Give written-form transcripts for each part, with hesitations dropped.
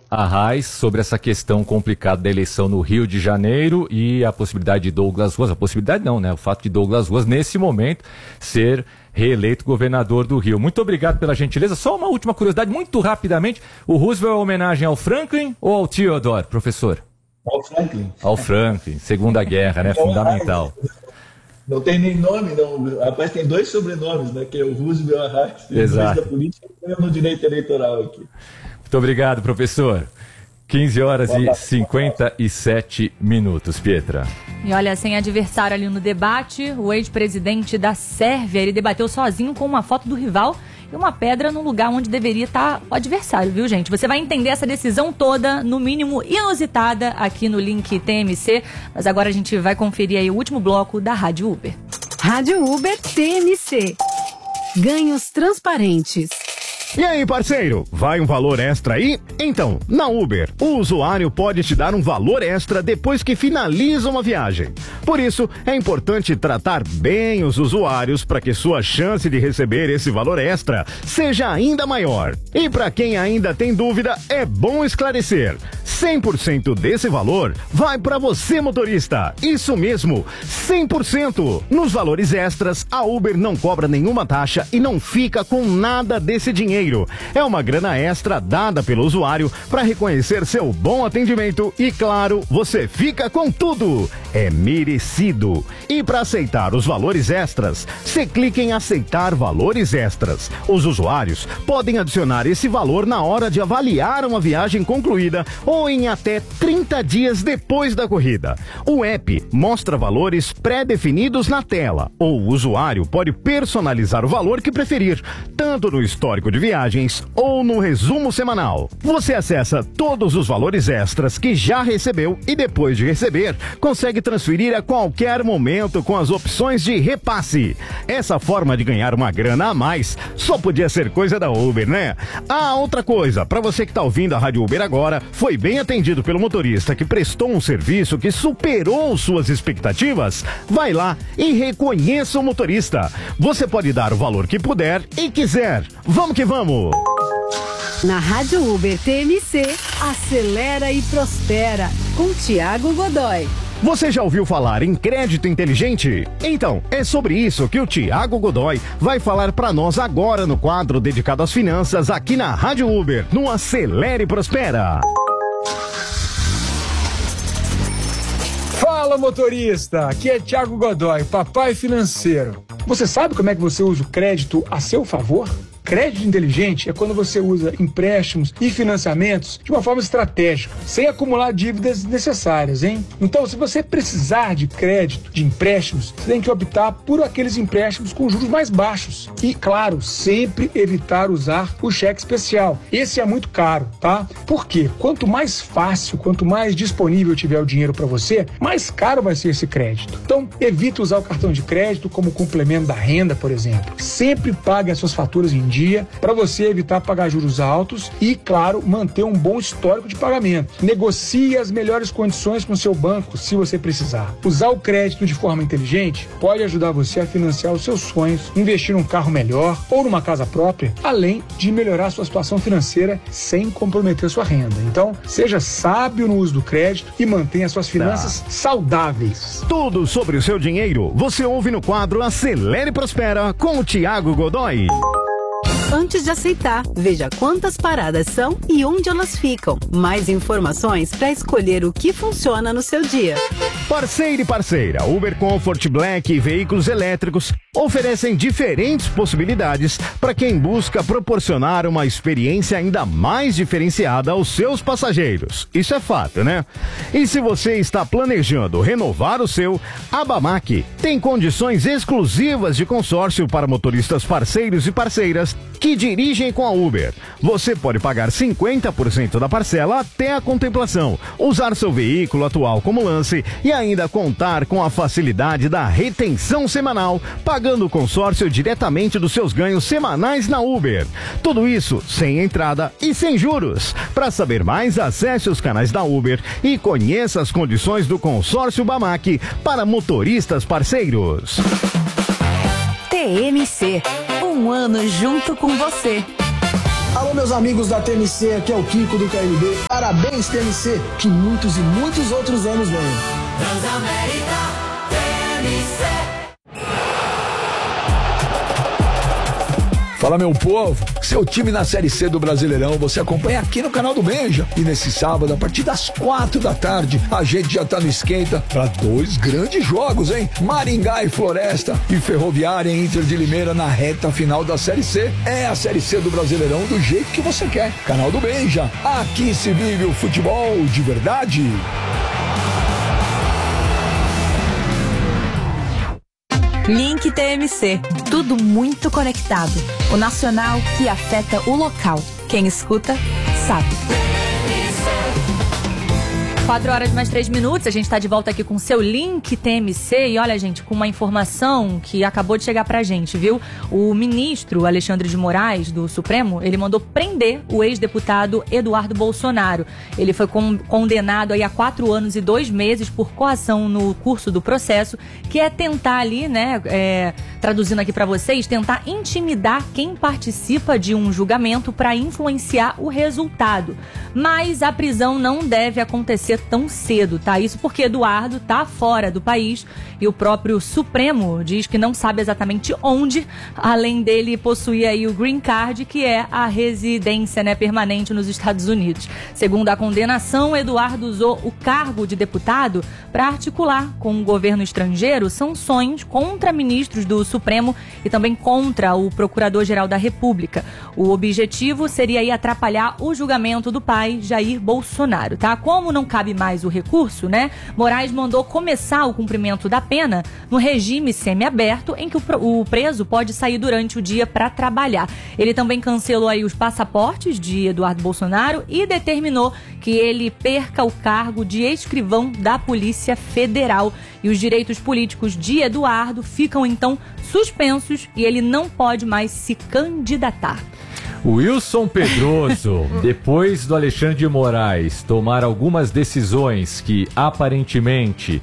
Arraes sobre essa questão complicada da eleição no Rio de Janeiro e a possibilidade de Douglas Ruas, a possibilidade não, né? O fato de Douglas Ruas, nesse momento, ser reeleito governador do Rio. Muito obrigado pela gentileza. Só uma última curiosidade, muito rapidamente. O Roosevelt é uma homenagem ao Franklin ou ao Theodore, professor? Ao Franklin. Ao Franklin, Segunda Guerra, né? Fundamental. Não tem nem nome, não. Rapaz, tem 2 sobrenomes, né? Que é o Roosevelt e o Arraes. Exato. Da política e no direito eleitoral aqui. Muito obrigado, professor. 15 horas e 57 minutos, Pietra. E olha, sem adversário ali no debate, o ex-presidente da Sérvia, ele debateu sozinho com uma foto do rival e uma pedra no lugar onde deveria estar o adversário, viu, gente? Você vai entender essa decisão toda, no mínimo inusitada, aqui no link TMC. Mas agora a gente vai conferir aí o último bloco da Rádio Uber. Rádio Uber TMC. Ganhos transparentes. E aí, parceiro, vai um valor extra aí? Então, na Uber, o usuário pode te dar um valor extra depois que finaliza uma viagem. Por isso, é importante tratar bem os usuários para que sua chance de receber esse valor extra seja ainda maior. E para quem ainda tem dúvida, é bom esclarecer. 100% desse valor vai para você, motorista. Isso mesmo, 100%. Nos valores extras, a Uber não cobra nenhuma taxa e não fica com nada desse dinheiro. É uma grana extra dada pelo usuário para reconhecer seu bom atendimento e, claro, você fica com tudo. É merecido. E para aceitar os valores extras, você clica em aceitar valores extras. Os usuários podem adicionar esse valor na hora de avaliar uma viagem concluída ou em até 30 dias depois da corrida. O app mostra valores pré-definidos na tela, ou o usuário pode personalizar o valor que preferir, tanto no histórico de viagens ou no resumo semanal. Você acessa todos os valores extras que já recebeu e depois de receber, consegue transferir a qualquer momento com as opções de repasse. Essa forma de ganhar uma grana a mais só podia ser coisa da Uber, né? Ah, outra coisa, para você que tá ouvindo a Rádio Uber agora, foi bem atendido pelo motorista que prestou um serviço que superou suas expectativas? Vai lá e reconheça o motorista. Você pode dar o valor que puder e quiser. Vamos que vamos! Na Rádio Uber TMC, acelera e prospera, com Thiago Godoy. Você já ouviu falar em crédito inteligente? Então, é sobre isso que o Thiago Godoy vai falar para nós agora no quadro dedicado às finanças aqui na Rádio Uber, no Acelera e Prospera. Fala, motorista! Aqui é Thiago Godoy, papai financeiro. Você sabe como é que você usa o crédito a seu favor? Crédito inteligente é quando você usa empréstimos e financiamentos de uma forma estratégica, sem acumular dívidas desnecessárias, hein? Então, se você precisar de crédito, de empréstimos, você tem que optar por aqueles empréstimos com juros mais baixos. E, claro, sempre evitar usar o cheque especial. Esse é muito caro, tá? Por quê? Quanto mais fácil, quanto mais disponível tiver o dinheiro para você, mais caro vai ser esse crédito. Então, evite usar o cartão de crédito como complemento da renda, por exemplo. Sempre pague as suas faturas em dia para você evitar pagar juros altos e, claro, manter um bom histórico de pagamento. Negocie as melhores condições com seu banco se você precisar. Usar o crédito de forma inteligente pode ajudar você a financiar os seus sonhos, investir num carro melhor ou numa casa própria, além de melhorar sua situação financeira sem comprometer sua renda. Então, seja sábio no uso do crédito e mantenha suas finanças saudáveis. Tudo sobre o seu dinheiro você ouve no quadro Acelera e Prospera com o Thiago Godoy. Antes de aceitar, veja quantas paradas são e onde elas ficam. Mais informações para escolher o que funciona no seu dia. Parceiro e parceira, Uber Comfort Black e veículos elétricos oferecem diferentes possibilidades para quem busca proporcionar uma experiência ainda mais diferenciada aos seus passageiros. Isso é fato, né? E se você está planejando renovar o seu, a Bamac tem condições exclusivas de consórcio para motoristas parceiros e parceiras que dirigem com a Uber. Você pode pagar 50% da parcela até a contemplação, usar seu veículo atual como lance e ainda contar com a facilidade da retenção semanal, pagando o consórcio diretamente dos seus ganhos semanais na Uber. Tudo isso sem entrada e sem juros. Para saber mais, acesse os canais da Uber e conheça as condições do consórcio Bamac para motoristas parceiros. TMC, um ano junto com você. Alô, meus amigos da TMC, aqui é o Kiko do KLB. Parabéns, TMC, que muitos e muitos outros anos venham. Transamérica, TMC. Fala, meu povo, seu time na Série C do Brasileirão você acompanha aqui no canal do Benja. E nesse sábado, a partir das 4 da tarde, a gente já tá no esquenta para 2 grandes jogos, hein? Maringá e Floresta e Ferroviária e Inter de Limeira na reta final da Série C. É a Série C do Brasileirão do jeito que você quer. Canal do Benja, aqui se vive o futebol de verdade. Link TMC. Tudo muito conectado. O nacional que afeta o local. Quem escuta, sabe. 4 horas mais 3 minutos, a gente está de volta aqui com o seu Link TMC e olha, gente, com uma informação que acabou de chegar pra gente, viu? O ministro Alexandre de Moraes, do Supremo, ele mandou prender o ex-deputado Eduardo Bolsonaro. Ele foi condenado aí a 4 anos e 2 meses por coação no curso do processo, que é tentar ali, né, traduzindo aqui pra vocês, tentar intimidar quem participa de um julgamento para influenciar o resultado. Mas a prisão não deve acontecer tão cedo, tá? Isso porque Eduardo tá fora do país e o próprio Supremo diz que não sabe exatamente onde, além dele possuir aí o Green Card, que é a residência, né, permanente nos Estados Unidos. Segundo a condenação, Eduardo usou o cargo de deputado para articular com o governo estrangeiro sanções contra ministros do Supremo e também contra o Procurador-Geral da República. O objetivo seria aí atrapalhar o julgamento do pai, Jair Bolsonaro, tá? Como não cabe mais o recurso, né? Moraes mandou começar o cumprimento da pena no regime semiaberto, em que o preso pode sair durante o dia para trabalhar. Ele também cancelou aí os passaportes de Eduardo Bolsonaro e determinou que ele perca o cargo de escrivão da Polícia Federal. E os direitos políticos de Eduardo ficam então suspensos e ele não pode mais se candidatar. Wilson Pedroso, depois do Alexandre de Moraes tomar algumas decisões que aparentemente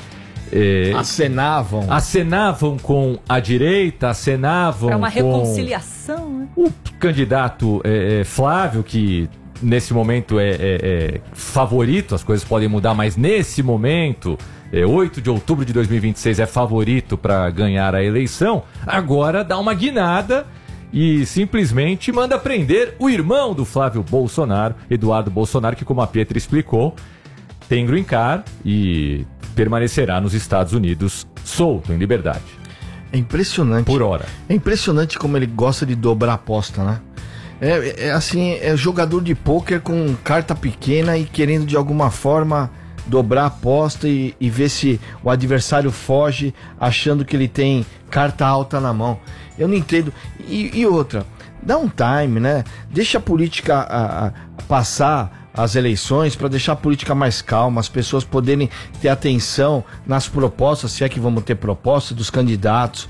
acenavam com a direita, acenavam para uma com reconciliação, né? O candidato Flávio, que nesse momento é favorito, as coisas podem mudar, mas nesse momento, 8 de outubro de 2026, é favorito para ganhar a eleição, agora dá uma guinada e simplesmente manda prender o irmão do Flávio Bolsonaro, Eduardo Bolsonaro, que, como a Pietra explicou, tem green card e permanecerá nos Estados Unidos solto, em liberdade. É impressionante. Por hora. É impressionante como ele gosta de dobrar a aposta, né? É jogador de pôquer com carta pequena e querendo de alguma forma dobrar a aposta e ver se o adversário foge achando que ele tem carta alta na mão. Eu não entendo. E outra, dá um time, né? Deixa a política passar as eleições para deixar a política mais calma, as pessoas poderem ter atenção nas propostas, se é que vamos ter propostas dos candidatos.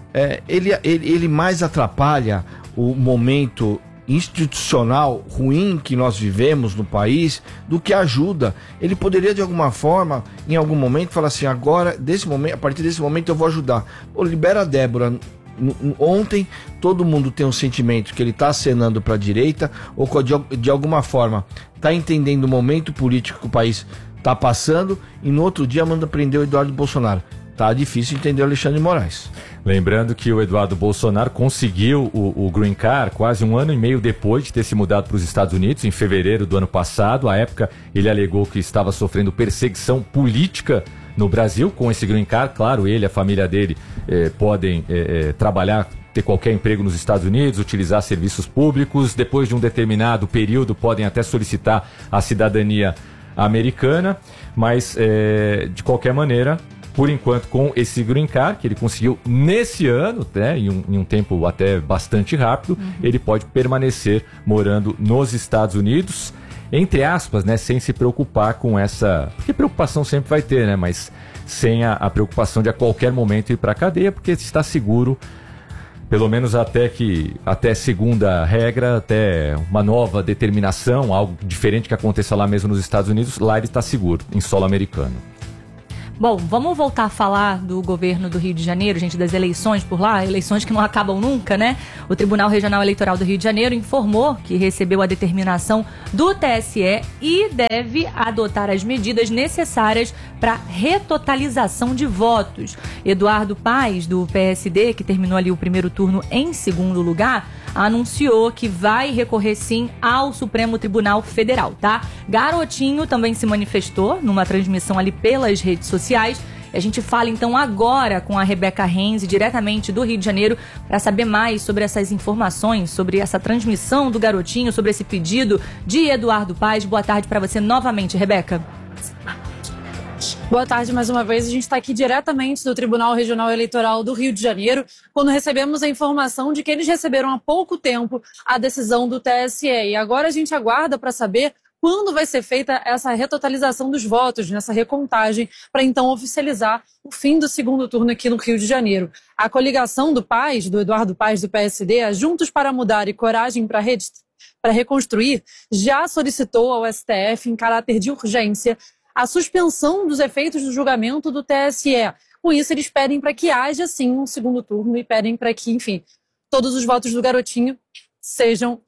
Ele mais atrapalha o momento institucional ruim que nós vivemos no país do que ajuda. Ele poderia de alguma forma, em algum momento, falar assim: agora, a partir desse momento eu vou ajudar. Pô, libera a Débora. Ontem todo mundo tem um sentimento que ele está acenando para a direita ou de alguma forma está entendendo o momento político que o país está passando, e no outro dia manda prender o Eduardo Bolsonaro. Tá difícil entender o Alexandre de Moraes. Lembrando que o Eduardo Bolsonaro conseguiu o Green Card quase 1 ano e meio depois de ter se mudado para os Estados Unidos, em fevereiro do ano passado. À época, ele alegou que estava sofrendo perseguição política no Brasil com esse Green Card. Claro, ele e a família dele podem trabalhar, ter qualquer emprego nos Estados Unidos, utilizar serviços públicos. Depois de um determinado período, podem até solicitar a cidadania americana. Mas, de qualquer maneira, por enquanto, com esse Green Card, que ele conseguiu nesse ano, né, em um tempo até bastante rápido, ele pode permanecer morando nos Estados Unidos, entre aspas, né, sem se preocupar com essa... Porque preocupação sempre vai ter, né, mas sem a preocupação de a qualquer momento ir para a cadeia, porque está seguro, pelo menos até segunda regra, até uma nova determinação, algo diferente que aconteça lá mesmo nos Estados Unidos, lá ele está seguro, em solo americano. Bom, vamos voltar a falar do governo do Rio de Janeiro, gente, das eleições por lá, eleições que não acabam nunca, né? O Tribunal Regional Eleitoral do Rio de Janeiro informou que recebeu a determinação do TSE e deve adotar as medidas necessárias para retotalização de votos. Eduardo Paes, do PSD, que terminou ali o primeiro turno em segundo lugar, anunciou que vai recorrer sim ao Supremo Tribunal Federal, tá? Garotinho também se manifestou numa transmissão ali pelas redes sociais. A gente fala então agora com a Rebeca Renzi, diretamente do Rio de Janeiro, para saber mais sobre essas informações, sobre essa transmissão do Garotinho, sobre esse pedido de Eduardo Paes. Boa tarde para você novamente, Rebeca. Boa tarde mais uma vez. A gente está aqui diretamente do Tribunal Regional Eleitoral do Rio de Janeiro, quando recebemos a informação de que eles receberam há pouco tempo a decisão do TSE. E agora a gente aguarda para saber quando vai ser feita essa retotalização dos votos, nessa recontagem, para então oficializar o fim do segundo turno aqui no Rio de Janeiro. A coligação do Paes, do Eduardo Paes do PSD, a Juntos para Mudar e Coragem para Reconstruir, já solicitou ao STF, em caráter de urgência, a suspensão dos efeitos do julgamento do TSE. Com isso, eles pedem para que haja, sim, um segundo turno e pedem para que, enfim, todos os votos do Garotinho sejam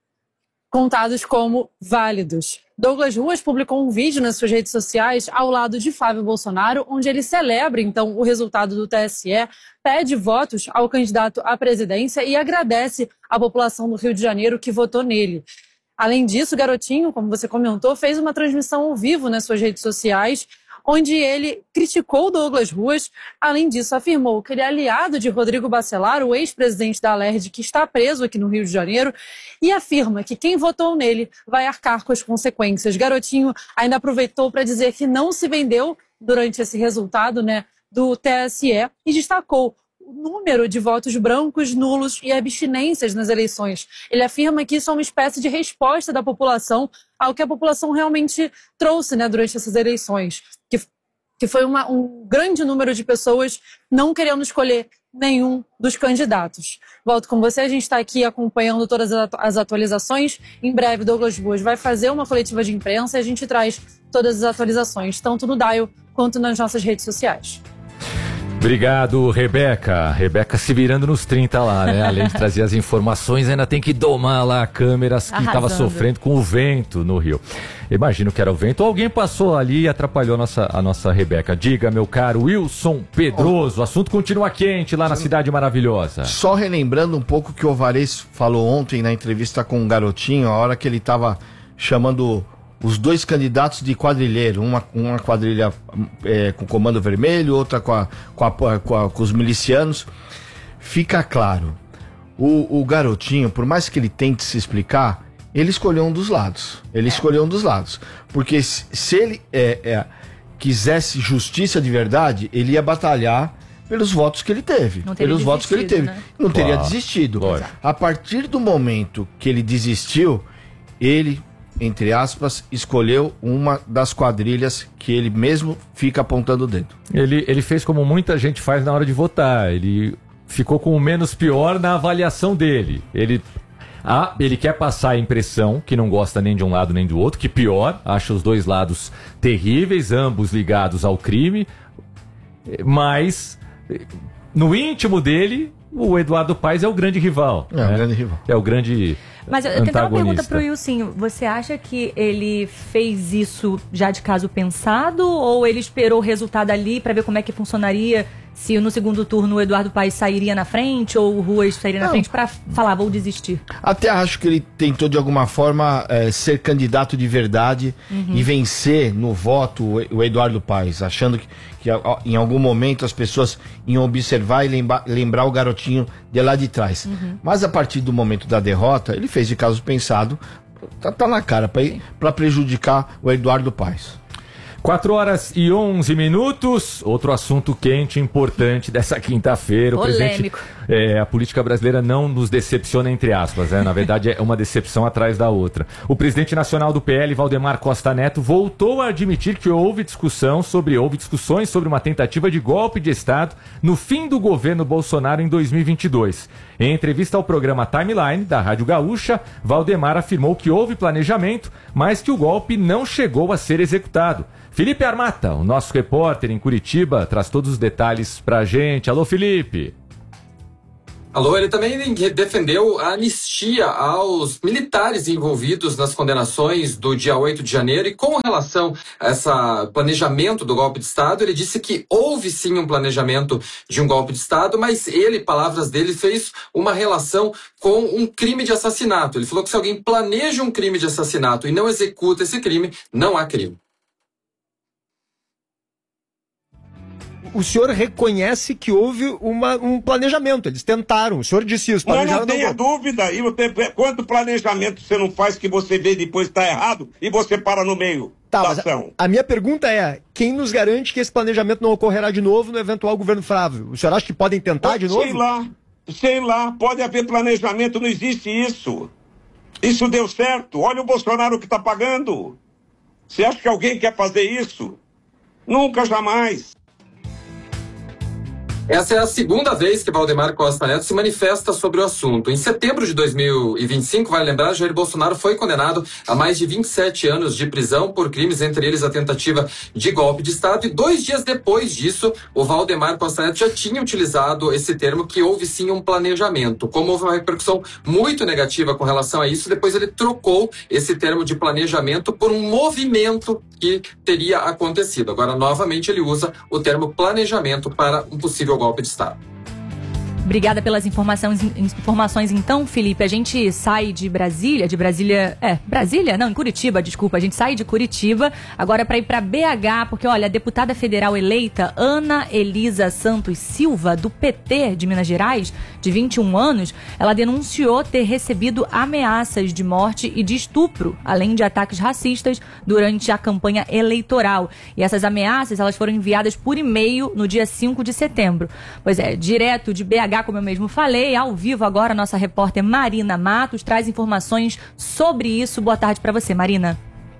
contados como válidos. Douglas Ruas publicou um vídeo nas suas redes sociais ao lado de Flávio Bolsonaro, onde ele celebra, então, o resultado do TSE, pede votos ao candidato à presidência e agradece à população do Rio de Janeiro que votou nele. Além disso, o Garotinho, como você comentou, fez uma transmissão ao vivo nas suas redes sociais, onde ele criticou Douglas Ruas. Além disso, afirmou que ele é aliado de Rodrigo Bacelar, o ex-presidente da Alerj, que está preso aqui no Rio de Janeiro, e afirma que quem votou nele vai arcar com as consequências. Garotinho ainda aproveitou para dizer que não se vendeu durante esse resultado, né, do TSE e destacou o número de votos brancos, nulos e abstinências nas eleições. Ele afirma que isso é uma espécie de resposta da população ao que a população realmente trouxe, né, durante essas eleições, que foi um grande número de pessoas não querendo escolher nenhum dos candidatos. Volto com você, a gente está aqui acompanhando todas as atualizações. Em breve, Douglas Ruas vai fazer uma coletiva de imprensa e a gente traz todas as atualizações, tanto no Dial quanto nas nossas redes sociais. Obrigado, Rebeca. Rebeca se virando nos 30 lá, né? Além de trazer as informações, ainda tem que domar lá câmeras que estavam sofrendo com o vento no Rio. Imagino que era o vento. Alguém passou ali e atrapalhou a nossa Rebeca. Diga, meu caro Wilson Pedroso, o assunto continua quente lá na Cidade Maravilhosa. Só relembrando um pouco o que o Alvarez falou ontem na entrevista com o Garotinho, a hora que ele estava chamando os dois candidatos de quadrilheiro, uma quadrilha com comando vermelho, outra com os milicianos. Fica claro, o Garotinho, por mais que ele tente se explicar, ele escolheu um dos lados. Porque se ele quisesse justiça de verdade, ele ia batalhar pelos votos que ele teve. Né? Não teria desistido. A partir do momento que ele desistiu, ele, entre aspas, escolheu uma das quadrilhas que ele mesmo fica apontando o dedo. Ele fez como muita gente faz na hora de votar. Ele ficou com o menos pior na avaliação dele. Ele quer passar a impressão que não gosta nem de um lado nem do outro, que pior, acha os dois lados terríveis, ambos ligados ao crime, mas no íntimo dele, o Eduardo Paes é o grande rival. É o grande rival. É o grande Mas eu tenho uma pergunta pro Wilson. Você acha que ele fez isso já de caso pensado ou ele esperou o resultado ali para ver como é que funcionaria, se no segundo turno o Eduardo Paes sairia na frente ou o Ruas sairia na frente para falar, vou desistir? Até acho que ele tentou de alguma forma ser candidato de verdade e vencer no voto o Eduardo Paes, achando que em algum momento as pessoas iam observar e lembrar o Garotinho de lá de trás. Mas a partir do momento da derrota, ele fez de caso pensado, tá na cara, para prejudicar o Eduardo Paes. 4h11. Outro assunto quente, importante dessa quinta-feira. Polêmico. A política brasileira não nos decepciona, entre aspas, né? Na verdade, é uma decepção atrás da outra. O presidente nacional do PL, Valdemar Costa Neto, voltou a admitir que houve discussões sobre uma tentativa de golpe de Estado no fim do governo Bolsonaro em 2022. Em entrevista ao programa Timeline, da Rádio Gaúcha, Valdemar afirmou que houve planejamento, mas que o golpe não chegou a ser executado. Felipe Armata, o nosso repórter em Curitiba, traz todos os detalhes pra gente. Alô, Felipe! Alô, ele também defendeu a anistia aos militares envolvidos nas condenações do dia 8 de janeiro e com relação a esse planejamento do golpe de Estado, ele disse que houve sim um planejamento de um golpe de Estado, mas ele, palavras dele, fez uma relação com um crime de assassinato. Ele falou que se alguém planeja um crime de assassinato e não executa esse crime, não há crime. O senhor reconhece que houve um planejamento, eles tentaram, o senhor disse isso. Não tenha dúvida, e quanto planejamento você não faz que você vê depois está errado e você para no meio da ação? A minha pergunta é, quem nos garante que esse planejamento não ocorrerá de novo no eventual governo Flávio? O senhor acha que podem tentar de novo? Sei lá, pode haver planejamento, não existe isso. Isso deu certo, olha o Bolsonaro que está pagando. Você acha que alguém quer fazer isso? Nunca, jamais. Essa é a segunda vez que Valdemar Costa Neto se manifesta sobre o assunto. Em setembro de 2025, vale lembrar, Jair Bolsonaro foi condenado a mais de 27 anos de prisão por crimes, entre eles a tentativa de golpe de Estado. E 2 dias depois disso, o Valdemar Costa Neto já tinha utilizado esse termo, que houve sim um planejamento. Como houve uma repercussão muito negativa com relação a isso, depois ele trocou esse termo de planejamento por um movimento que teria acontecido. Agora, novamente, ele usa o termo planejamento para um possível golpe de Estado. Obrigada pelas informações então, Felipe. A gente sai de Brasília, em Curitiba, desculpa. A gente sai de Curitiba agora para ir para BH, porque olha, a deputada federal eleita Ana Elisa Santos Silva, do PT de Minas Gerais, de 21 anos, ela denunciou ter recebido ameaças de morte e de estupro, além de ataques racistas durante a campanha eleitoral. E essas ameaças, elas foram enviadas por e-mail no dia 5 de setembro. Pois é, direto de BH, como eu mesmo falei, ao vivo agora, a nossa repórter Marina Matos traz informações sobre isso. Boa tarde para você, Marina.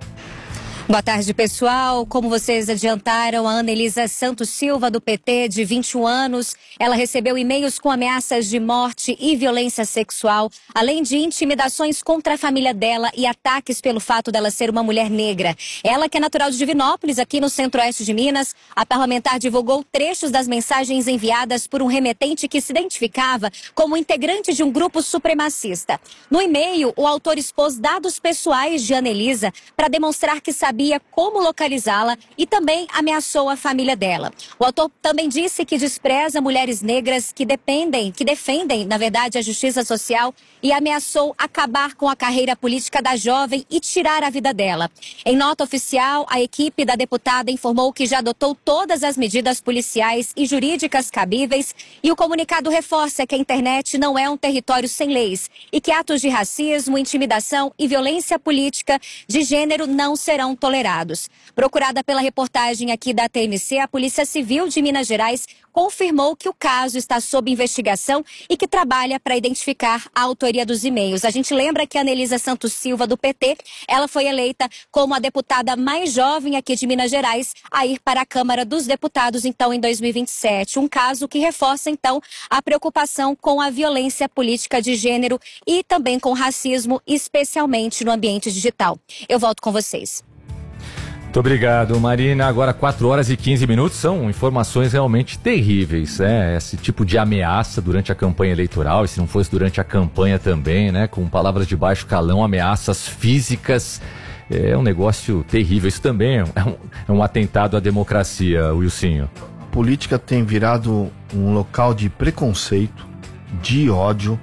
Boa tarde, pessoal. Como vocês adiantaram, a Ana Elisa Santos Silva, do PT, de 21 anos, ela recebeu e-mails com ameaças de morte e violência sexual, além de intimidações contra a família dela e ataques pelo fato dela ser uma mulher negra. Ela, que é natural de Divinópolis, aqui no centro-oeste de Minas, a parlamentar divulgou trechos das mensagens enviadas por um remetente que se identificava como integrante de um grupo supremacista. No e-mail, o autor expôs dados pessoais de Ana Elisa para demonstrar que sabia como localizá-la e também ameaçou a família dela. O autor também disse que despreza mulheres negras que defendem, na verdade, a justiça social e ameaçou acabar com a carreira política da jovem e tirar a vida dela. Em nota oficial, a equipe da deputada informou que já adotou todas as medidas policiais e jurídicas cabíveis e o comunicado reforça que a internet não é um território sem leis e que atos de racismo, intimidação e violência política de gênero não serão tolerados. Procurada pela reportagem aqui da TMC, a Polícia Civil de Minas Gerais confirmou que o caso está sob investigação e que trabalha para identificar a autoria dos e-mails. A gente lembra que a Ana Elisa Santos Silva, do PT, ela foi eleita como a deputada mais jovem aqui de Minas Gerais a ir para a Câmara dos Deputados, então, em 2027. Um caso que reforça, então, a preocupação com a violência política de gênero e também com racismo, especialmente no ambiente digital. Eu volto com vocês. Muito obrigado, Marina. Agora 4 horas e 15 minutos, são informações realmente terríveis, né? Esse tipo de ameaça durante a campanha eleitoral, e se não fosse durante a campanha também, né? Com palavras de baixo calão, ameaças físicas, é um negócio terrível. Isso também é um atentado à democracia, Wilsinho. A política tem virado um local de preconceito, de ódio,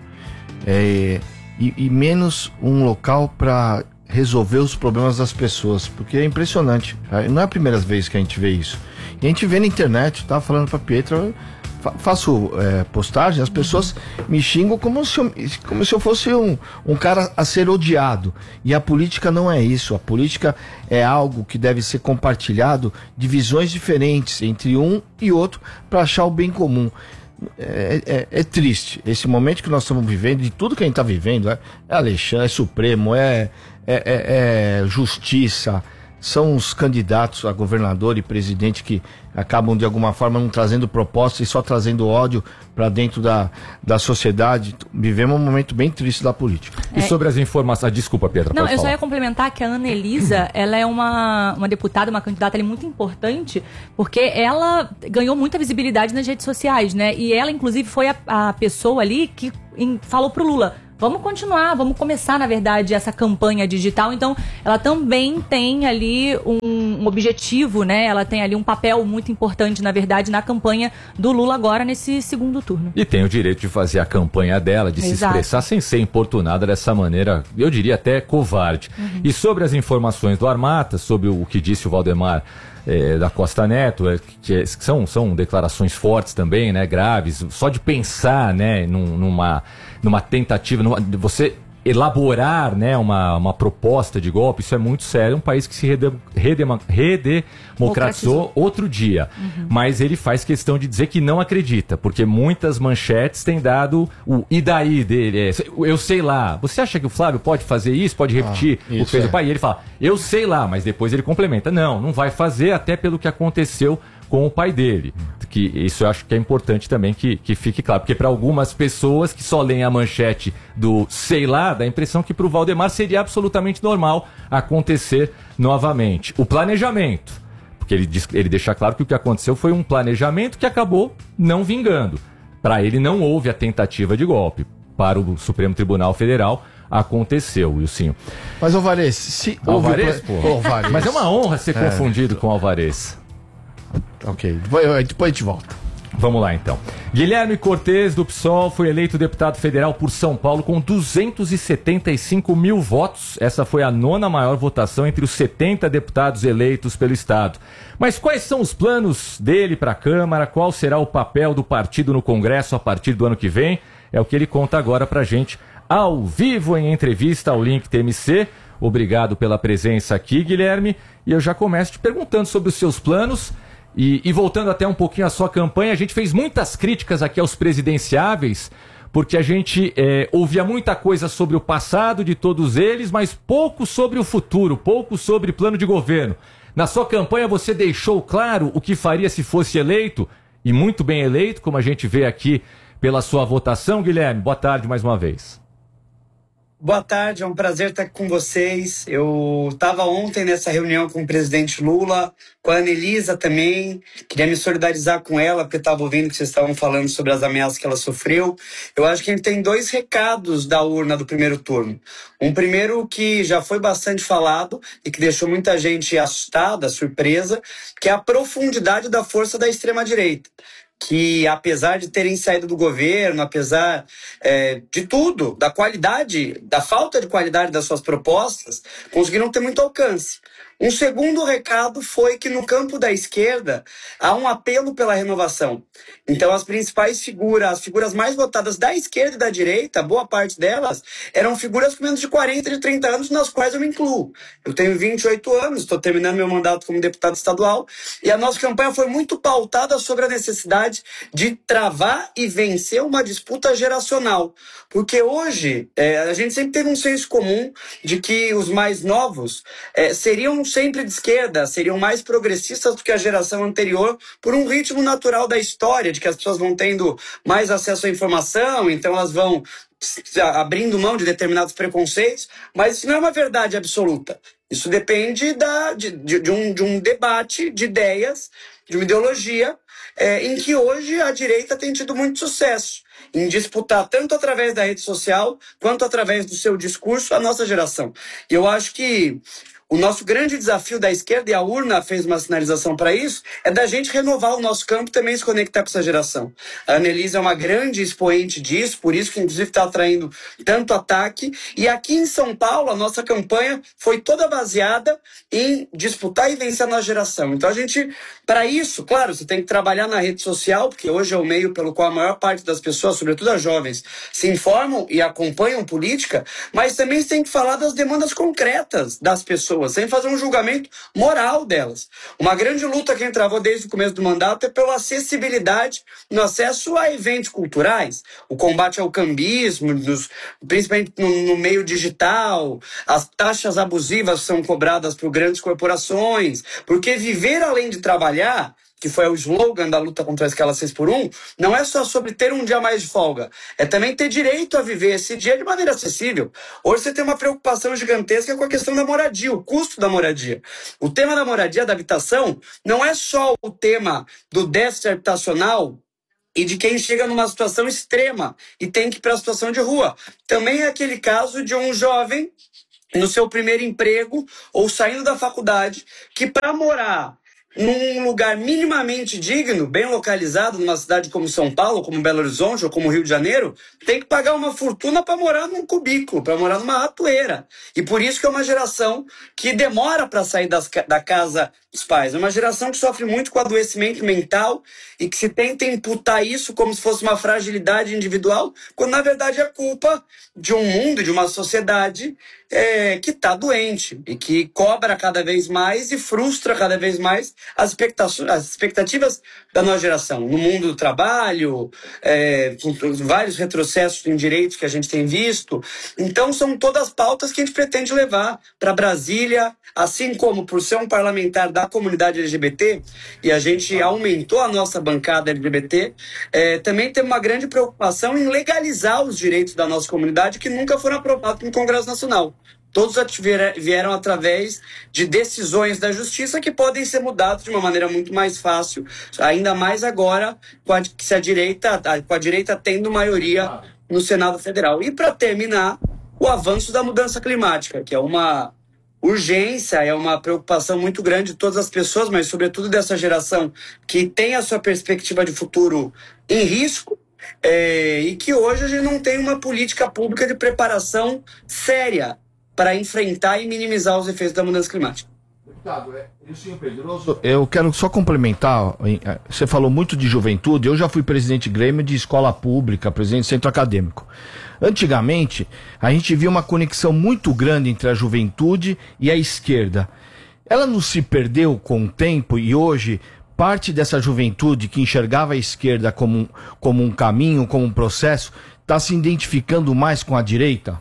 e menos um local para resolver os problemas das pessoas, porque é impressionante. Não é a primeira vez que a gente vê isso. E a gente vê na internet, tava falando pra Pietra, faço postagem, as pessoas me xingam como se eu fosse um cara a ser odiado. E a política não é isso. A política é algo que deve ser compartilhado de visões diferentes entre um e outro para achar o bem comum. É triste esse momento que nós estamos vivendo, de tudo que a gente está vivendo, é Alexandre, é Supremo, é justiça, são os candidatos a governador e presidente que acabam de alguma forma não trazendo propostas e só trazendo ódio para dentro da sociedade. Vivemos um momento bem triste da política. E sobre as informações... Desculpa, Pedro, Não, pode eu falar. só ia complementar que a Ana Elisa, ela é uma deputada, uma candidata ali muito importante, porque ela ganhou muita visibilidade nas redes sociais, né? E ela, inclusive, foi a pessoa ali que falou pro Lula: vamos continuar, vamos começar, na verdade, essa campanha digital. Então, ela também tem ali um objetivo, né? Ela tem ali um papel muito importante, na verdade, na campanha do Lula agora, nesse segundo turno. E tem o direito de fazer a campanha dela, de se expressar sem ser importunada dessa maneira, eu diria até covarde. E sobre as informações do Armata, sobre o que disse o Valdemar da Costa Neto, que são declarações fortes também, né, graves, só de pensar, né, numa tentativa, você elaborar, né, uma proposta de golpe, isso é muito sério. É um país que se redemocratizou outro dia. Mas ele faz questão de dizer que não acredita, porque muitas manchetes têm dado o "e daí" dele. Eu sei lá. Você acha que o Flávio pode fazer isso? Pode repetir o que fez o pai? E ele fala: eu sei lá, mas depois ele complementa: não vai fazer, até pelo que aconteceu com o pai dele. Que isso eu acho que é importante também que fique claro, porque para algumas pessoas que só leem a manchete do sei lá, dá a impressão que para o Valdemar seria absolutamente normal acontecer novamente. O planejamento, porque ele deixa claro que o que aconteceu foi um planejamento que acabou não vingando. Para ele não houve a tentativa de golpe. Para o Supremo Tribunal Federal aconteceu, Wilson. Mas Alvarez, se Alvarez, mas é uma honra ser confundido com Alvarez. Ok, depois a gente volta. Vamos lá, então. Guilherme Cortes, do PSOL, foi eleito deputado federal por São Paulo com 275 mil votos. Essa foi a 9ª maior votação entre os 70 deputados eleitos pelo Estado. Mas quais são os planos dele para a Câmara? Qual será o papel do partido no Congresso a partir do ano que vem? É o que ele conta agora pra gente, ao vivo, em entrevista ao Link TMC. Obrigado pela presença aqui, Guilherme. E eu já começo te perguntando sobre os seus planos. E voltando até um pouquinho à sua campanha, a gente fez muitas críticas aqui aos presidenciáveis, porque a gente ouvia muita coisa sobre o passado de todos eles, mas pouco sobre o futuro, pouco sobre plano de governo. Na sua campanha você deixou claro o que faria se fosse eleito, e muito bem eleito, como a gente vê aqui pela sua votação. Guilherme, boa tarde mais uma vez. Boa tarde, é um prazer estar com vocês. Eu estava ontem nessa reunião com o presidente Lula, com a Ana Elisa também. Queria me solidarizar com ela, porque estava ouvindo que vocês estavam falando sobre as ameaças que ela sofreu. Eu acho que a gente tem 2 recados da urna do primeiro turno. Um primeiro que já foi bastante falado e que deixou muita gente assustada, surpresa, que é a profundidade da força da extrema-direita. Que apesar de terem saído do governo, apesar de tudo, da qualidade, da falta de qualidade das suas propostas, conseguiram ter muito alcance. Um segundo recado foi que no campo da esquerda há um apelo pela renovação. Então as principais figuras, as figuras mais votadas da esquerda e da direita, boa parte delas, eram figuras com menos de 40, de 30 anos, nas quais eu me incluo. Eu tenho 28 anos, estou terminando meu mandato como deputado estadual, e a nossa campanha foi muito pautada sobre a necessidade de travar e vencer uma disputa geracional. Porque hoje a gente sempre teve um senso comum de que os mais novos seriam sempre de esquerda, seriam mais progressistas do que a geração anterior, por um ritmo natural da história, de que as pessoas vão tendo mais acesso à informação, então elas vão abrindo mão de determinados preconceitos, mas isso não é uma verdade absoluta. Isso depende de um debate de ideias, de uma ideologia, em que hoje a direita tem tido muito sucesso em disputar, tanto através da rede social, quanto através do seu discurso, a nossa geração. E eu acho que o nosso grande desafio da esquerda, e a urna fez uma sinalização para isso, é da gente renovar o nosso campo e também se conectar com essa geração. A Ana Elisa é uma grande expoente disso, por isso que inclusive está atraindo tanto ataque. E aqui em São Paulo, a nossa campanha foi toda baseada em disputar e vencer a nossa geração. Então a gente, para isso, claro, você tem que trabalhar na rede social, porque hoje é o meio pelo qual a maior parte das pessoas, sobretudo as jovens, se informam e acompanham política, mas também você tem que falar das demandas concretas das pessoas. pessoas, sem fazer um julgamento moral delas. Uma grande luta que a gente travou desde o começo do mandato é pela acessibilidade no acesso a eventos culturais, o combate ao cambismo, principalmente no meio digital, as taxas abusivas são cobradas por grandes corporações, porque viver além de trabalhar, que foi o slogan da luta contra a escala 6x1, não é só sobre ter um dia mais de folga, é também ter direito a viver esse dia de maneira acessível. Hoje você tem uma preocupação gigantesca com a questão da moradia, o custo da moradia. O tema da moradia, da habitação, não é só o tema do déficit habitacional e de quem chega numa situação extrema e tem que ir para a situação de rua. Também é aquele caso de um jovem no seu primeiro emprego ou saindo da faculdade que, para morar num lugar minimamente digno, bem localizado, numa cidade como São Paulo, como Belo Horizonte ou como Rio de Janeiro, tem que pagar uma fortuna para morar num cubículo, para morar numa ratoeira. E por isso que é uma geração que demora para sair da casa dos pais. É uma geração que sofre muito com adoecimento mental e que se tenta imputar isso como se fosse uma fragilidade individual, quando na verdade é culpa de um mundo, de uma sociedade que está doente e que cobra cada vez mais e frustra cada vez mais as expectativas da nova geração. No mundo do trabalho, com vários retrocessos em direitos que a gente tem visto. Então são todas pautas que a gente pretende levar para Brasília, assim como por ser um parlamentar da comunidade LGBT, e a gente aumentou a nossa bancada LGBT, também tem uma grande preocupação em legalizar os direitos da nossa comunidade que nunca foram aprovados no Congresso Nacional. Todos vieram através de decisões da justiça que podem ser mudadas de uma maneira muito mais fácil, ainda mais agora com a direita tendo maioria no Senado Federal. E para terminar, o avanço da mudança climática, que é uma urgência, é uma preocupação muito grande de todas as pessoas, mas sobretudo dessa geração que tem a sua perspectiva de futuro em risco, e que hoje a gente não tem uma política pública de preparação séria para enfrentar e minimizar os efeitos da mudança climática. Deputado, eu quero só complementar. Você falou muito de juventude. Eu já fui presidente de Grêmio de escola pública, presidente de centro acadêmico. Antigamente, a gente via uma conexão muito grande entre a juventude e a esquerda. Ela não se perdeu com o tempo e hoje parte dessa juventude que enxergava a esquerda como um caminho, como um processo, está se identificando mais com a direita?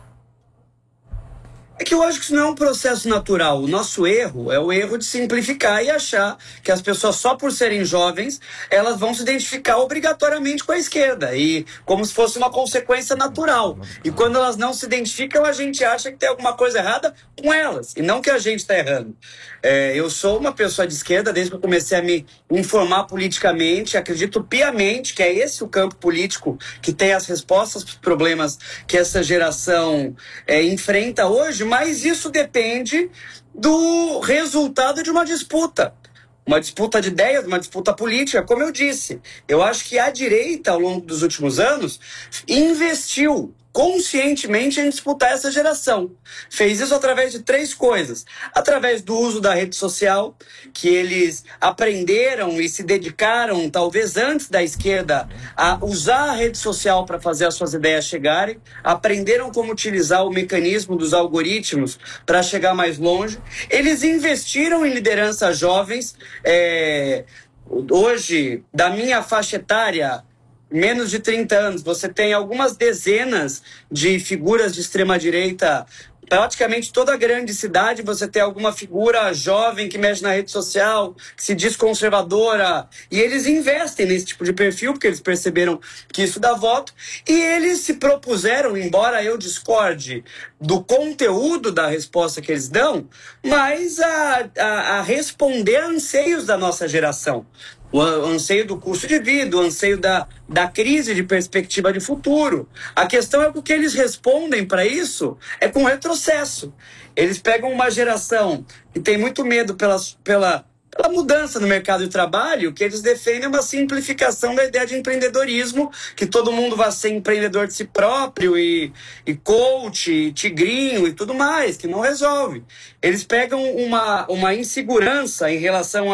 É que eu acho que isso não é um processo natural. O nosso erro é o erro de simplificar e achar que as pessoas, só por serem jovens, elas vão se identificar obrigatoriamente com a esquerda, e como se fosse uma consequência natural. E quando elas não se identificam, a gente acha que tem alguma coisa errada com elas, e não que a gente está errando. Eu sou uma pessoa de esquerda desde que eu comecei a me informar politicamente, acredito piamente que é esse o campo político que tem as respostas para os problemas que essa geração enfrenta hoje, mas isso depende do resultado de uma disputa de ideias, uma disputa política. Como eu disse, eu acho que a direita, ao longo dos últimos anos, investiu conscientemente em disputar essa geração. Fez isso através de 3 coisas. Através do uso da rede social, que eles aprenderam e se dedicaram, talvez antes da esquerda, a usar a rede social para fazer as suas ideias chegarem. Aprenderam como utilizar o mecanismo dos algoritmos para chegar mais longe. Eles investiram em lideranças jovens. Hoje, da minha faixa etária, menos de 30 anos, você tem algumas dezenas de figuras de extrema-direita. Praticamente toda grande cidade você tem alguma figura jovem que mexe na rede social, que se diz conservadora, e eles investem nesse tipo de perfil porque eles perceberam que isso dá voto, e eles se propuseram, embora eu discorde do conteúdo da resposta que eles dão, mas a responder a anseios da nossa geração. O anseio do custo de vida, o anseio da crise de perspectiva de futuro. A questão é que o que eles respondem para isso é com retrocesso. Eles pegam uma geração que tem muito medo pela mudança no mercado de trabalho, que eles defendem uma simplificação da ideia de empreendedorismo, que todo mundo vai ser empreendedor de si próprio e coach, e tigrinho e tudo mais, que não resolve. Eles pegam uma insegurança em relação a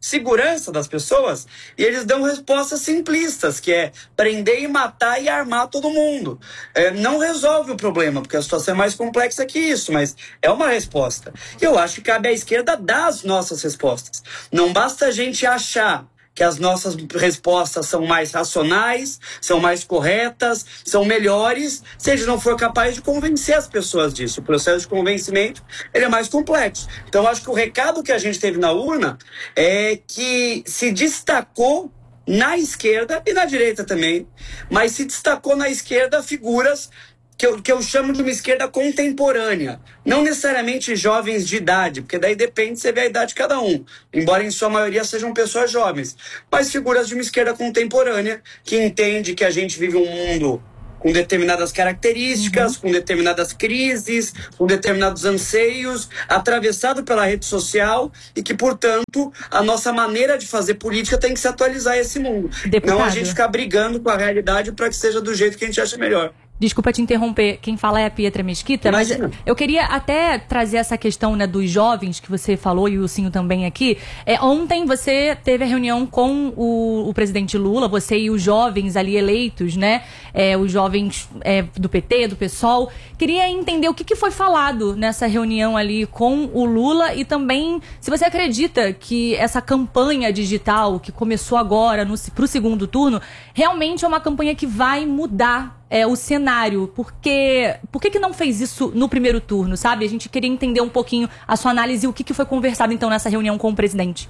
segurança das pessoas, e eles dão respostas simplistas, que é prender e matar e armar todo mundo. Não resolve o problema, porque a situação é mais complexa que isso, mas é uma resposta. E eu acho que cabe à esquerda dar as nossas respostas. Não basta a gente achar que as nossas respostas são mais racionais, são mais corretas, são melhores, se a gente não for capaz de convencer as pessoas disso. O processo de convencimento, ele é mais complexo. Então, acho que o recado que a gente teve na urna é que se destacou na esquerda e na direita também, mas se destacou na esquerda figuras que eu chamo de uma esquerda contemporânea. Não necessariamente jovens de idade, porque daí depende, você vê a idade de cada um. Embora em sua maioria sejam pessoas jovens. Mas figuras de uma esquerda contemporânea que entende que a gente vive um mundo com determinadas características, com determinadas crises, com determinados anseios, atravessado pela rede social e que, portanto, a nossa maneira de fazer política tem que se atualizar a esse mundo. Deputado. Não a gente ficar brigando com a realidade para que seja do jeito que a gente acha melhor. Desculpa te interromper, quem fala é a Pietra Mesquita, Imagina. mas eu queria até trazer essa questão, né, dos jovens que você falou e o Cinho também aqui. Ontem você teve a reunião com o presidente Lula, você e os jovens ali eleitos, né, os jovens do PT, do PSOL. Queria entender o que foi falado nessa reunião ali com o Lula e também se você acredita que essa campanha digital que começou agora para o segundo turno realmente é uma campanha que vai mudar o cenário, por que não fez isso no primeiro turno, sabe? A gente queria entender um pouquinho a sua análise e o que foi conversado então nessa reunião com o presidente.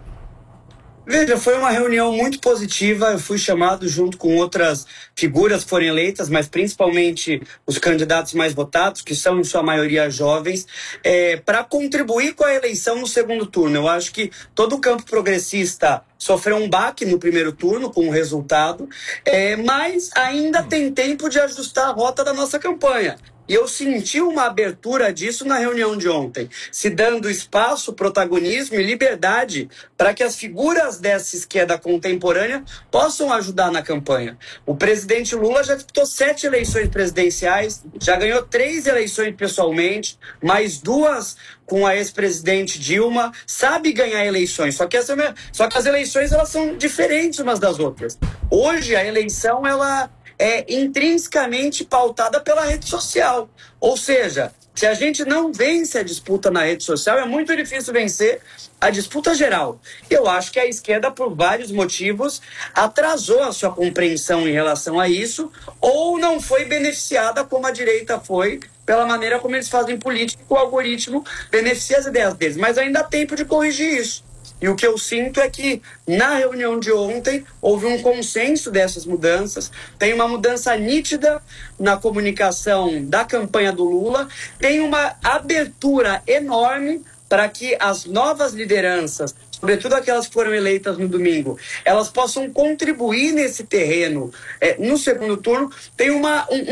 Veja, foi uma reunião muito positiva, eu fui chamado junto com outras figuras que foram eleitas, mas principalmente os candidatos mais votados, que são em sua maioria jovens, para contribuir com a eleição no segundo turno. Eu acho que todo o campo progressista sofreu um baque no primeiro turno com o resultado, mas ainda tem tempo de ajustar a rota da nossa campanha. E eu senti uma abertura disso na reunião de ontem, se dando espaço, protagonismo e liberdade para que as figuras dessa esquerda contemporânea possam ajudar na campanha. O presidente Lula já disputou 7 eleições presidenciais, já ganhou 3 eleições pessoalmente, mais 2 com a ex-presidente Dilma, sabe ganhar eleições, só que as eleições elas são diferentes umas das outras. Hoje a eleição ela é intrinsecamente pautada pela rede social. Ou seja, se a gente não vence a disputa na rede social, é muito difícil vencer a disputa geral. Eu acho que a esquerda, por vários motivos, atrasou a sua compreensão em relação a isso, ou não foi beneficiada como a direita foi, pela maneira como eles fazem política, o algoritmo beneficia as ideias deles. Mas ainda há tempo de corrigir isso. E o que eu sinto é que, na reunião de ontem, houve um consenso dessas mudanças, tem uma mudança nítida na comunicação da campanha do Lula, tem uma abertura enorme para que as novas lideranças, sobretudo aquelas que foram eleitas no domingo, elas possam contribuir nesse terreno no segundo turno. Tem um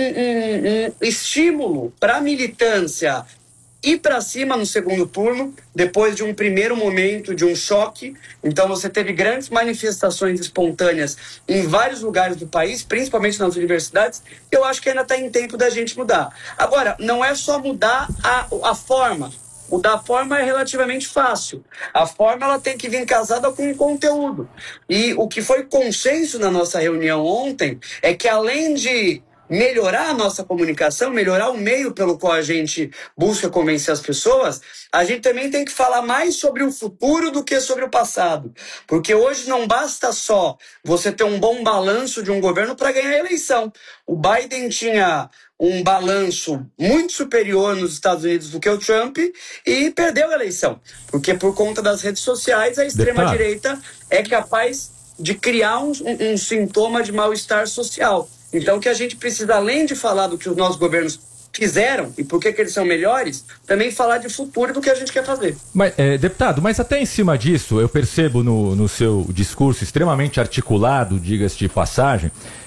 estímulo para a militância ir para cima no segundo turno, depois de um primeiro momento de um choque. Então você teve grandes manifestações espontâneas em vários lugares do país, principalmente nas universidades. Eu acho que ainda está em tempo da gente mudar. Agora, não é só mudar a forma. Mudar a forma é relativamente fácil. A forma ela tem que vir casada com o conteúdo. E o que foi consenso na nossa reunião ontem é que, além de melhorar a nossa comunicação, melhorar o meio pelo qual a gente busca convencer as pessoas, a gente também tem que falar mais sobre o futuro do que sobre o passado. Porque hoje não basta só você ter um bom balanço de um governo para ganhar a eleição. O Biden tinha um balanço muito superior nos Estados Unidos do que o Trump e perdeu a eleição. Porque por conta das redes sociais, a extrema-direita é capaz de criar um sintoma de mal-estar social. Então, o que a gente precisa, além de falar do que os nossos governos fizeram e por que eles são melhores, também falar de futuro do que a gente quer fazer. Mas, deputado, mas até em cima disso, eu percebo no seu discurso extremamente articulado, diga-se de passagem,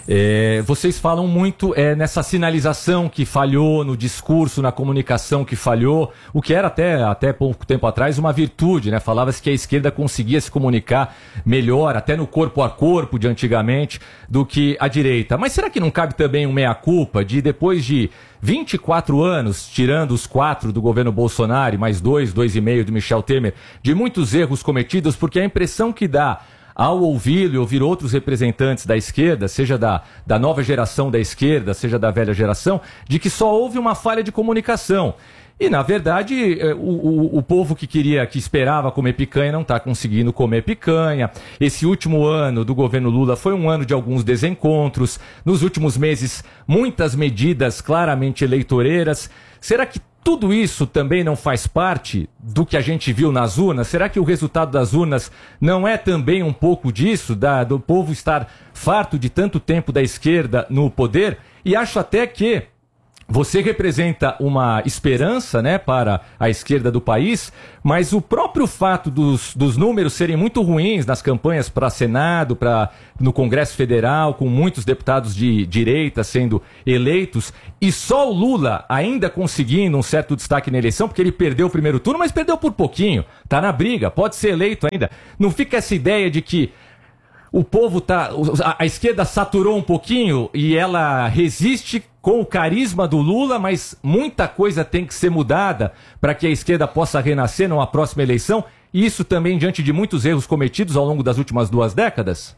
Vocês falam muito nessa sinalização que falhou, no discurso, na comunicação que falhou, o que era até pouco tempo atrás uma virtude, né? Falava-se que a esquerda conseguia se comunicar melhor, até no corpo a corpo de antigamente, do que a direita. Mas será que não cabe também um meia-culpa de, depois de 24 anos, tirando os 4 do governo Bolsonaro, mais 2,5 do Michel Temer, de muitos erros cometidos, porque a impressão que dá ao ouvi-lo e ouvir outros representantes da esquerda, seja da nova geração da esquerda, seja da velha geração, de que só houve uma falha de comunicação. E, na verdade, o povo que esperava comer picanha não está conseguindo comer picanha. Esse último ano do governo Lula foi um ano de alguns desencontros. Nos últimos meses, muitas medidas claramente eleitoreiras. Será que tudo isso também não faz parte do que a gente viu nas urnas? Será que o resultado das urnas não é também um pouco disso, do povo estar farto de tanto tempo da esquerda no poder? E acho até que você representa uma esperança, né, para a esquerda do país, mas o próprio fato dos números serem muito ruins nas campanhas para Senado, no Congresso Federal, com muitos deputados de direita sendo eleitos, e só o Lula ainda conseguindo um certo destaque na eleição, porque ele perdeu o primeiro turno, mas perdeu por pouquinho, tá na briga, pode ser eleito ainda. Não fica essa ideia de que o povo a esquerda saturou um pouquinho e ela resiste com o carisma do Lula, mas muita coisa tem que ser mudada para que a esquerda possa renascer numa próxima eleição, e isso também diante de muitos erros cometidos ao longo das últimas 2 décadas?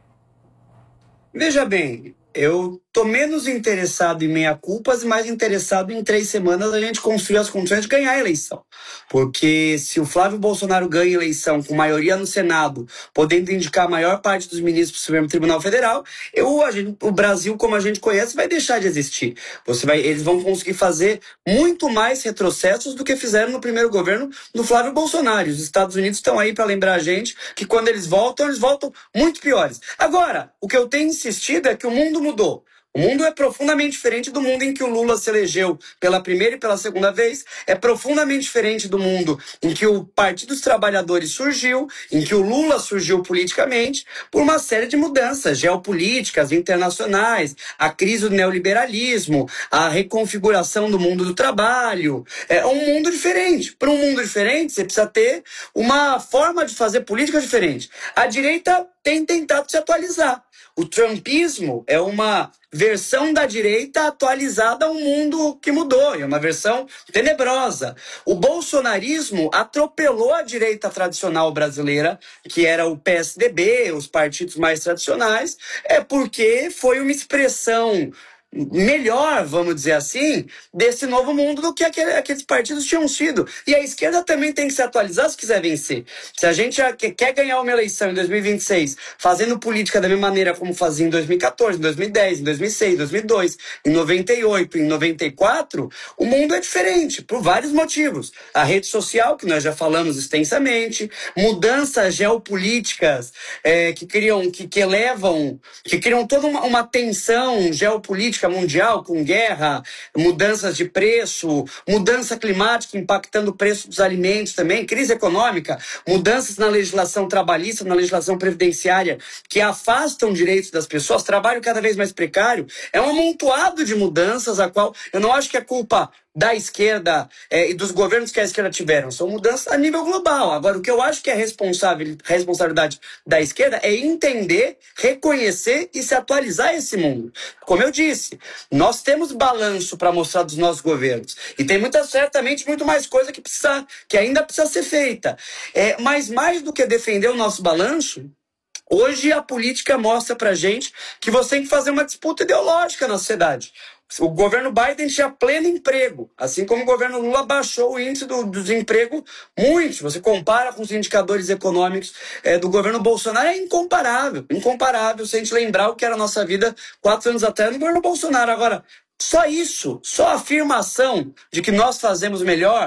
Veja bem, eu tô menos interessado em meia-culpas e mais interessado em 3 semanas a gente construir as condições de ganhar a eleição. Porque se o Flávio Bolsonaro ganha a eleição com maioria no Senado, podendo indicar a maior parte dos ministros do Supremo Tribunal Federal, o Brasil, como a gente conhece, vai deixar de existir. Eles vão conseguir fazer muito mais retrocessos do que fizeram no primeiro governo do Flávio Bolsonaro. Os Estados Unidos estão aí para lembrar a gente que quando eles voltam muito piores. Agora, o que eu tenho insistido é que o mundo mudou. O mundo é profundamente diferente do mundo em que o Lula se elegeu pela primeira e pela segunda vez. É profundamente diferente do mundo em que o Partido dos Trabalhadores surgiu, em que o Lula surgiu politicamente, por uma série de mudanças geopolíticas, internacionais, a crise do neoliberalismo, a reconfiguração do mundo do trabalho. É um mundo diferente. Para um mundo diferente, você precisa ter uma forma de fazer política diferente. A direita tem tentado se atualizar. O trumpismo é uma versão da direita atualizada a um mundo que mudou, é uma versão tenebrosa. O bolsonarismo atropelou a direita tradicional brasileira, que era o PSDB, os partidos mais tradicionais, porque foi uma expressão melhor, vamos dizer assim, desse novo mundo do que aqueles partidos tinham sido. E a esquerda também tem que se atualizar se quiser vencer. Se a gente quer ganhar uma eleição em 2026 fazendo política da mesma maneira como fazia em 2014, em 2010, em 2006, em 2002, em 98, em 94, o mundo é diferente, por vários motivos. A rede social, que nós já falamos extensamente, mudanças geopolíticas que criam toda uma tensão geopolítica mundial, com guerra, mudanças de preço, mudança climática impactando o preço dos alimentos também, crise econômica, mudanças na legislação trabalhista, na legislação previdenciária, que afastam direitos das pessoas, trabalho cada vez mais precário. É um amontoado de mudanças, a qual eu não acho que é culpa da esquerda e dos governos que a esquerda tiveram. São mudanças a nível global. Agora, o que eu acho que é responsabilidade da esquerda é entender, reconhecer e se atualizar a esse mundo. Como eu disse, nós temos balanço para mostrar dos nossos governos. E tem certamente muito mais coisa que ainda precisa ser feita. Mas mais do que defender o nosso balanço, hoje a política mostra pra gente que você tem que fazer uma disputa ideológica na sociedade. O governo Biden tinha pleno emprego, assim como o governo Lula baixou o índice do desemprego muito. Se você compara com os indicadores econômicos do governo Bolsonaro, é incomparável se a gente lembrar o que era a nossa vida 4 anos atrás no governo Bolsonaro. Agora, só isso, só a afirmação de que nós fazemos melhor,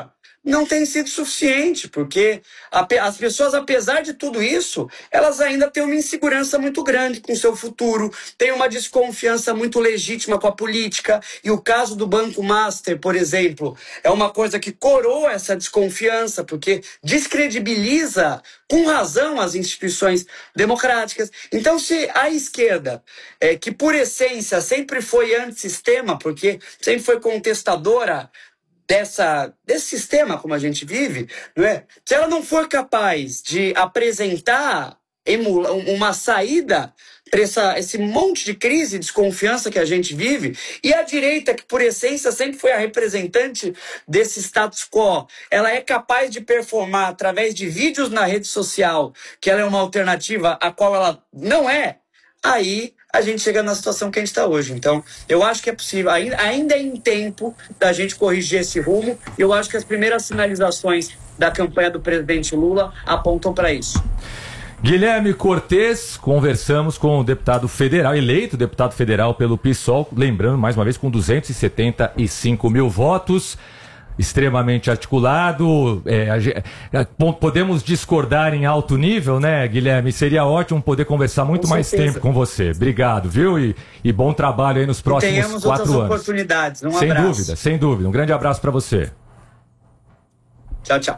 não tem sido suficiente, porque as pessoas, apesar de tudo isso, elas ainda têm uma insegurança muito grande com o seu futuro, têm uma desconfiança muito legítima com a política, e o caso do Banco Master, por exemplo, é uma coisa que coroa essa desconfiança, porque descredibiliza com razão as instituições democráticas. Então, se a esquerda, que por essência sempre foi antissistema, porque sempre foi contestadora desse sistema como a gente vive, não é? Se ela não for capaz de apresentar uma saída para esse monte de crise e desconfiança que a gente vive, e a direita, que por essência sempre foi a representante desse status quo, ela é capaz de performar através de vídeos na rede social, que ela é uma alternativa a qual ela não é, aí a gente chega na situação que a gente está hoje. Então, eu acho que é possível, ainda é em tempo da gente corrigir esse rumo, e eu acho que as primeiras sinalizações da campanha do presidente Lula apontam para isso. Guilherme Cortes, conversamos com o deputado federal, eleito deputado federal pelo PSOL, lembrando, mais uma vez, com 275 mil votos, extremamente articulado, podemos discordar em alto nível, né, Guilherme? Seria ótimo poder conversar muito mais tempo com você. Obrigado, viu? E bom trabalho aí nos próximos 4 anos. Tenhamos outras oportunidades. Um sem abraço. Dúvida, sem dúvida. Um grande abraço para você. Tchau, tchau.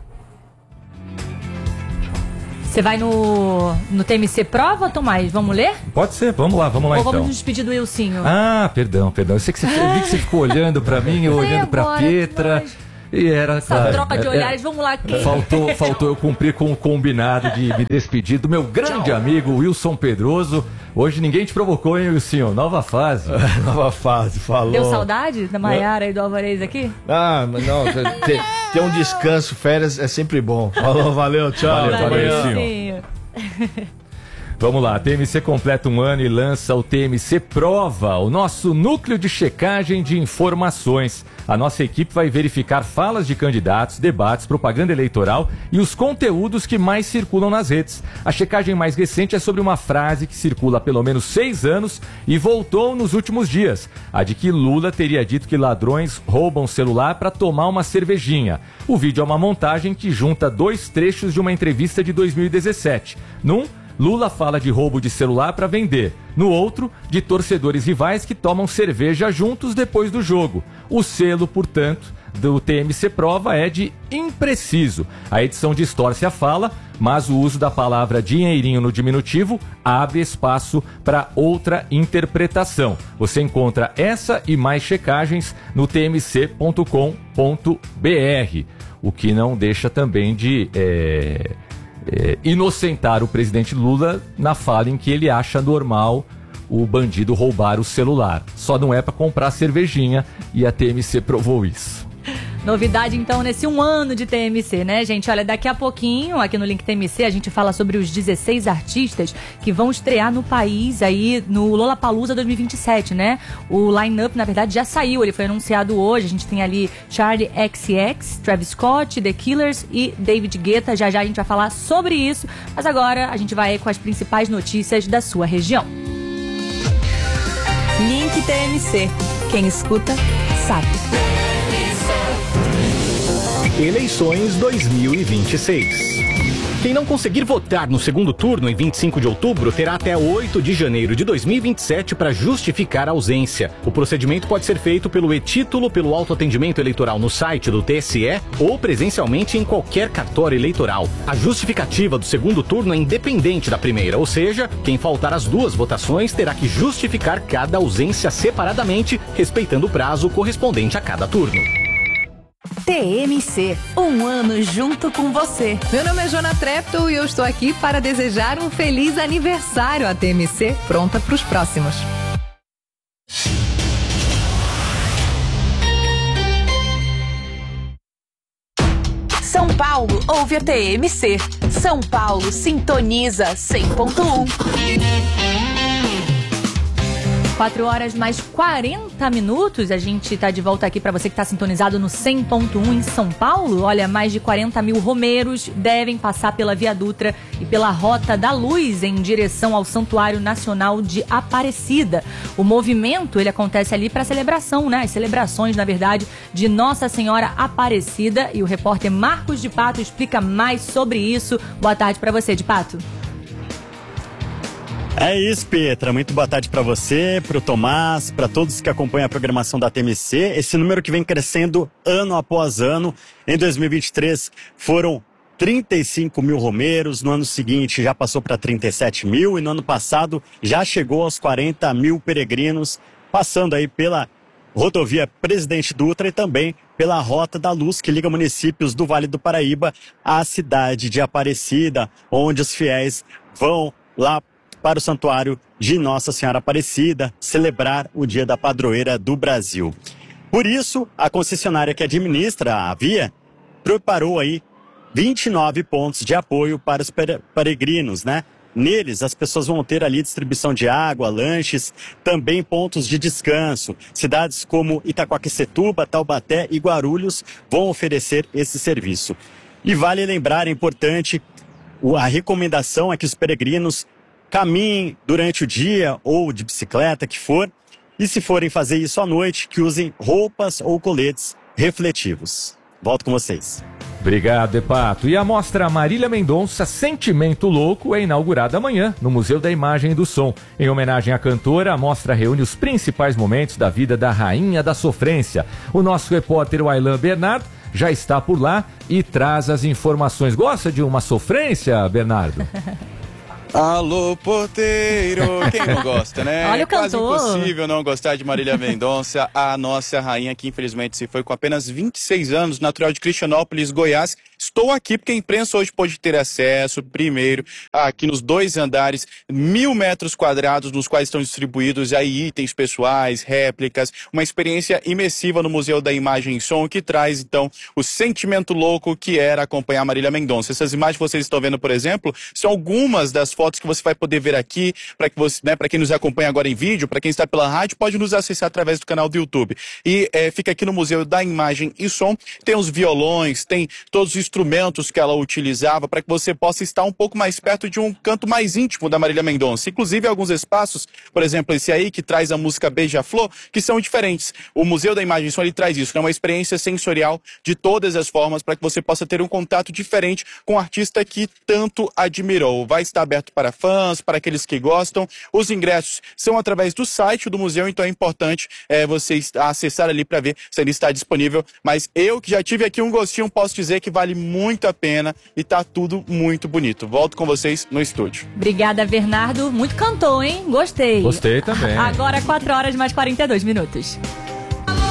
Você vai no TMC Prova, Tomás? Vamos ler? Pode ser, vamos lá Ou então. vamos nos despedir do Wilsinho? Ah, perdão. Eu sei que eu vi que você ficou olhando para mim, eu olhando para Pietra. E era, essa claro, troca de olhares, vamos lá. Faltou eu cumprir com o combinado de me despedir do meu grande amigo Wilson Pedroso. Hoje ninguém te provocou, hein, Wilson? Nova fase. Nova fase, falou. Deu saudade da Maiara e do Alvarez aqui? Ah, mas não, ter um descanso, férias é sempre bom. Falou, valeu, tchau. Valeu, Wilson. Vamos lá, a TMC completa 1 ano e lança o TMC Prova, o nosso núcleo de checagem de informações. A nossa equipe vai verificar falas de candidatos, debates, propaganda eleitoral e os conteúdos que mais circulam nas redes. A checagem mais recente é sobre uma frase que circula há pelo menos 6 anos e voltou nos últimos dias. A de que Lula teria dito que ladrões roubam celular para tomar uma cervejinha. O vídeo é uma montagem que junta 2 trechos de uma entrevista de 2017. Lula fala de roubo de celular para vender. No outro, de torcedores rivais que tomam cerveja juntos depois do jogo. O selo, portanto, do TMC Prova é de impreciso. A edição distorce a fala, mas o uso da palavra dinheirinho no diminutivo abre espaço para outra interpretação. Você encontra essa e mais checagens no tmc.com.br, o que não deixa também de inocentar o presidente Lula na fala em que ele acha normal o bandido roubar o celular. Só não é para comprar cervejinha, e a TMC provou isso. Novidade, então, nesse 1 ano de TMC, né, gente? Olha, daqui a pouquinho, aqui no Link TMC, a gente fala sobre os 16 artistas que vão estrear no país aí no Lollapalooza 2027, né? O line-up, na verdade, já saiu, ele foi anunciado hoje. A gente tem ali Charli XCX, Travis Scott, The Killers e David Guetta. Já já a gente vai falar sobre isso, mas agora a gente vai com as principais notícias da sua região. Link TMC. Quem escuta, sabe. Eleições 2026. Quem não conseguir votar no segundo turno em 25 de outubro terá até 8 de janeiro de 2027 para justificar a ausência. O procedimento pode ser feito pelo e-título, pelo autoatendimento eleitoral no site do TSE ou presencialmente em qualquer cartório eleitoral. A justificativa do segundo turno é independente da primeira, ou seja, quem faltar às 2 votações terá que justificar cada ausência separadamente, respeitando o prazo correspondente a cada turno. TMC, 1 ano junto com você. Meu nome é Jona Trepto e eu estou aqui para desejar um feliz aniversário à TMC, pronta para os próximos. São Paulo ouve a TMC. São Paulo sintoniza 100.1. 4 horas mais 40 minutos, a gente está de volta aqui para você que está sintonizado no 100.1 em São Paulo. Olha, mais de 40 mil romeiros devem passar pela Via Dutra e pela Rota da Luz em direção ao Santuário Nacional de Aparecida. O movimento, ele acontece ali para celebração, né? As celebrações, na verdade, de Nossa Senhora Aparecida, e o repórter Marcos de Pato explica mais sobre isso. Boa tarde para você, de Pato. É isso, Petra. Muito boa tarde para você, para o Tomás, para todos que acompanham a programação da TMC. Esse número que vem crescendo ano após ano. Em 2023 foram 35 mil romeiros, no ano seguinte já passou para 37 mil e no ano passado já chegou aos 40 mil peregrinos, passando aí pela rodovia Presidente Dutra e também pela Rota da Luz, que liga municípios do Vale do Paraíba à cidade de Aparecida, onde os fiéis vão lá para o Santuário de Nossa Senhora Aparecida celebrar o Dia da Padroeira do Brasil. Por isso, a concessionária que administra a via preparou aí 29 pontos de apoio para os peregrinos, né? Neles, as pessoas vão ter ali distribuição de água, lanches, também pontos de descanso. Cidades como Itaquaquecetuba, Taubaté e Guarulhos vão oferecer esse serviço. E vale lembrar, é importante, a recomendação é que os peregrinos caminhem durante o dia ou de bicicleta, que for, e se forem fazer isso à noite, que usem roupas ou coletes refletivos. Volto com vocês. Obrigado, Epato. E a mostra Marília Mendonça Sentimento Louco é inaugurada amanhã no Museu da Imagem e do Som. Em homenagem à cantora, a mostra reúne os principais momentos da vida da rainha da sofrência. O nosso repórter Wailan Bernardo já está por lá e traz as informações. Gosta de uma sofrência, Bernardo? Alô, porteiro! Quem não gosta, né? Olha o É cantor. quase impossível não gostar de Marília Mendonça, a nossa rainha que infelizmente se foi com apenas 26 anos, natural de Cristianópolis, Goiás. Estou aqui porque a imprensa hoje pode ter acesso, primeiro, aqui nos 2 andares, 1.000 metros quadrados, nos quais estão distribuídos aí itens pessoais, réplicas, uma experiência imersiva no Museu da Imagem e Som, que traz, então, o sentimento louco que era acompanhar Marília Mendonça. Essas imagens que vocês estão vendo, por exemplo, são algumas das fotos que você vai poder ver aqui, para que você, né, para quem nos acompanha agora em vídeo, para quem está pela rádio, pode nos acessar através do canal do YouTube. E fica aqui no Museu da Imagem e Som, tem os violões, tem todos os instrumentos que ela utilizava, para que você possa estar um pouco mais perto de um canto mais íntimo da Marília Mendonça. Inclusive, alguns espaços, por exemplo, esse aí que traz a música Beija-Flor, que são diferentes. O Museu da Imagem e Som, ele traz isso, né? Uma experiência sensorial de todas as formas, para que você possa ter um contato diferente com o artista que tanto admirou. Vai estar aberto para fãs, para aqueles que gostam. Os ingressos são através do site do museu, então é importante você acessar ali para ver se ele está disponível. Mas eu, que já tive aqui um gostinho, posso dizer que vale muito a pena e tá tudo muito bonito. Volto com vocês no estúdio. Obrigada, Bernardo. Muito cantou, hein? Gostei. Gostei também. Agora 4 horas mais 42 minutos.